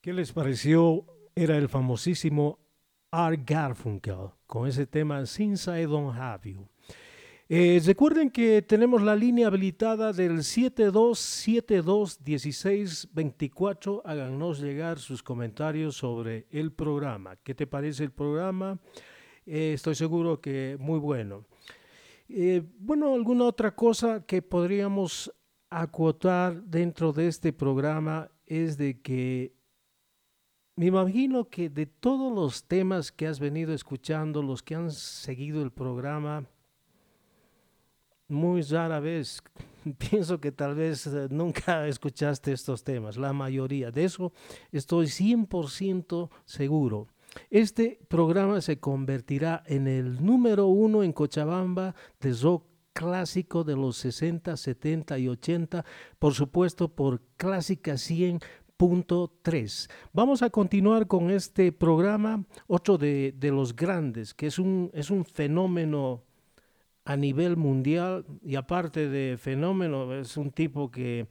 ¿Qué les pareció? Era el famosísimo Art Garfunkel con ese tema Since I Don't Have You. Recuerden que tenemos la línea habilitada del 72721624. Háganos llegar sus comentarios sobre el programa. ¿Qué te parece el programa? Estoy seguro que muy bueno. Bueno, alguna otra cosa que podríamos acotar dentro de este programa es de que me imagino que de todos los temas que has venido escuchando, los que han seguido el programa, muy rara vez, pienso que tal vez nunca escuchaste estos temas, la mayoría. De eso estoy 100% seguro. Este programa se convertirá en el número uno en Cochabamba de rock clásico de los 60, 70 y 80, por supuesto por Clásica 100.3. Vamos a continuar con este programa, otro de los grandes, que es un fenómeno a nivel mundial y aparte de fenómeno, es un tipo que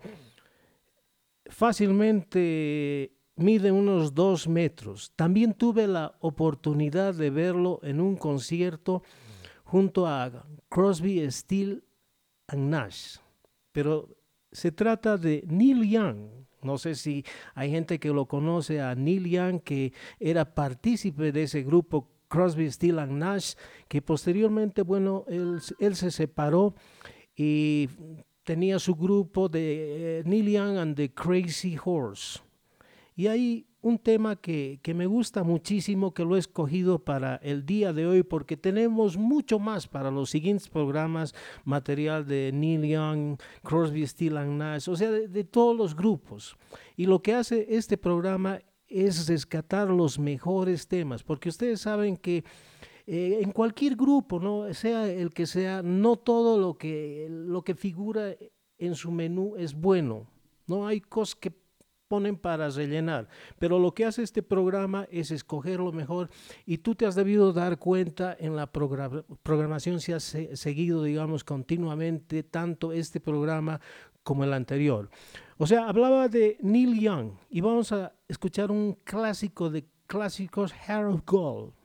fácilmente mide unos 2 metros. También tuve la oportunidad de verlo en un concierto junto a Crosby, Stills and Nash. Pero se trata de Neil Young. No sé si hay gente que lo conoce a Neil Young, que era partícipe de ese grupo Crosby, Stills and Nash, que posteriormente, bueno, él se separó y tenía su grupo de Neil Young and the Crazy Horse. Y hay un tema que me gusta muchísimo, que lo he escogido para el día de hoy, porque tenemos mucho más para los siguientes programas, material de Neil Young, Crosby, Stills and Nash, o sea, de todos los grupos. Y lo que hace este programa es rescatar los mejores temas, porque ustedes saben que en cualquier grupo, ¿no? Sea el que sea, no todo lo que figura en su menú es bueno. No hay cosas que ponen para rellenar, pero lo que hace este programa es escoger lo mejor y tú te has debido dar cuenta en la programación si has seguido, digamos, continuamente tanto este programa como el anterior. O sea, hablaba de Neil Young y vamos a escuchar un clásico de clásicos, Heart of Gold.